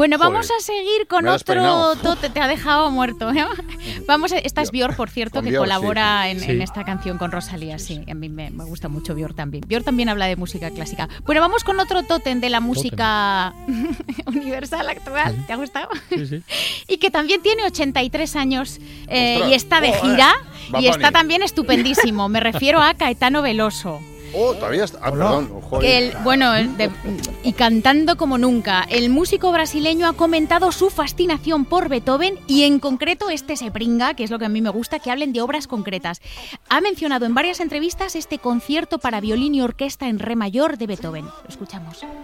Bueno, vamos a seguir con otro tote. Te ha dejado muerto, ¿no? Esta es Björk, por cierto, que colabora en esta canción con Rosalía. Sí, a mí me gusta mucho Björk también. Björk también habla de música clásica. Bueno, vamos con otro tótem de la música universal actual. ¿Te ha gustado? Sí. Y que también tiene 83 años y está de gira y está también estupendísimo. Me refiero a Caetano Veloso. Todavía está. Perdón. Y cantando como nunca. El músico brasileño ha comentado su fascinación por Beethoven y en concreto se pringa, que es lo que a mí me gusta, que hablen de obras concretas. Ha mencionado en varias entrevistas este concierto para violín y orquesta en re mayor de Beethoven. Lo escuchamos.